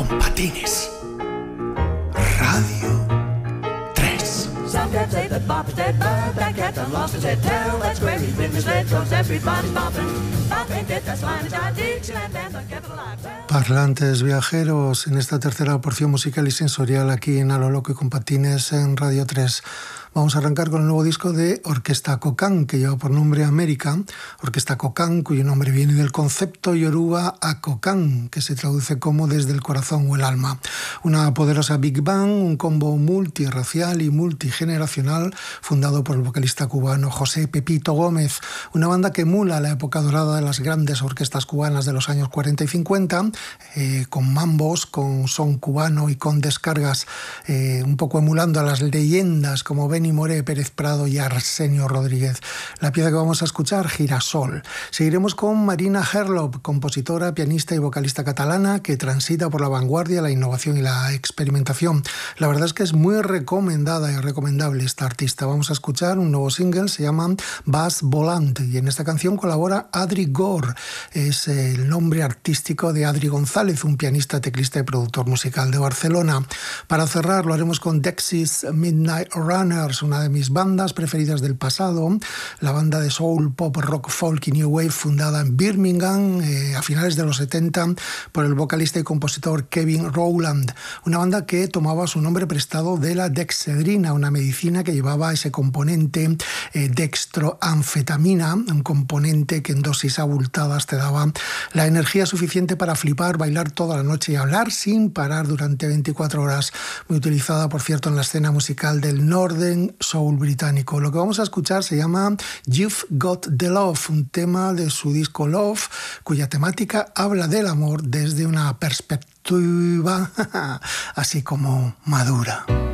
con Patines. Radio 3. Some cats say that Bop is dead, but that cat done lost his head. Tell that square he's been misled, cause everybody's bopping. Bop ain't dead, that's line is out. Dixieland band done kept it alive. Parlantes viajeros en esta tercera porción musical y sensorial aquí en A lo Loco y con Patines en Radio 3. Vamos a arrancar con el nuevo disco de Orquesta Cocán, que lleva por nombre América. Orquesta Cocán, cuyo nombre viene del concepto yoruba Akokán, que se traduce como desde el corazón o el alma. Una poderosa Big Band, un combo multirracial y multigeneracional, fundado por el vocalista cubano José Pepito Gómez. Una banda que emula la época dorada de las grandes orquestas cubanas de los años 40 y 50, con mambos, con son cubano y con descargas, un poco emulando a las leyendas como Benny Moré, Pérez Prado y Arsenio Rodríguez. La pieza que vamos a escuchar, Girasol. Seguiremos con Marina Herlop, compositora, pianista y vocalista catalana que transita por la vanguardia, la innovación y la experimentación. La verdad es que es muy recomendada y recomendable esta artista. Vamos a escuchar un nuevo single, se llama Bass Volant, y en esta canción colabora Adri Gore. Es el nombre artístico de Adri González, un pianista, teclista y productor musical de Barcelona. Para cerrar lo haremos con Dexys Midnight Runners, una de mis bandas preferidas del pasado, la banda de soul, pop, rock, folk y new wave fundada en Birmingham a finales de los 70 por el vocalista y compositor Kevin Rowland, una banda que tomaba su nombre prestado de la dexedrina, una medicina que llevaba ese componente dextroanfetamina, un componente que en dosis abultadas te daba la energía suficiente para flipar, bailar toda la noche y hablar sin parar durante 24 horas, muy utilizada por cierto en la escena musical del Northern Soul británico. Lo que vamos a escuchar se llama You've Got the Love, un tema de su disco Love, cuya temática habla del amor desde una perspectiva así como madura.